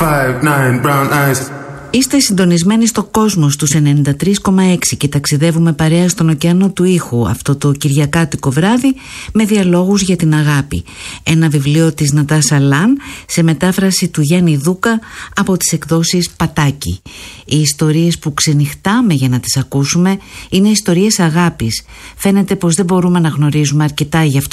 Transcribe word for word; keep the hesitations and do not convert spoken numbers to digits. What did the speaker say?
five nine brown eyes. Είστε συντονισμένοι στο κόσμο στους ενενήντα τρία κόμμα έξι και ταξιδεύουμε παρέα στον ωκεανό του ήχου αυτό το κυριακάτικο βράδυ με διαλόγους για την αγάπη. Ένα βιβλίο της Νατάσα Λαν σε μετάφραση του Γιάννη Δούκα από τις εκδόσεις Πατάκη. Οι ιστορίες που ξενυχτάμε για να τις ακούσουμε είναι ιστορίες αγάπης. Φαίνεται πως δεν μπορούμε να γνωρίζουμε αρκετά γι' αυτό